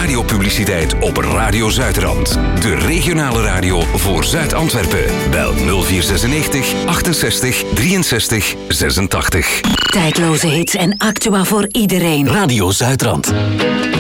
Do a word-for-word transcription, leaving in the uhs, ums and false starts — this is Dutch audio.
radiopubliciteit op Radio Zuidrand. De regionale radio voor Zuid-Antwerpen. Bel nul vier zesennegentig achtenzestig drieënzestig zesentachtig. Tijdloze hits en actua voor iedereen. Radio Zuidrand.